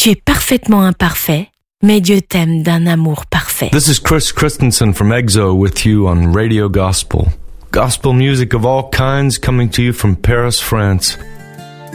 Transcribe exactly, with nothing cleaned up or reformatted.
Tu es parfaitement imparfait, mais Dieu t'aime d'un amour parfait. This is Chris Christensen from EXO with you on Radio Gospel. Gospel music of all kinds coming to you from Paris, France.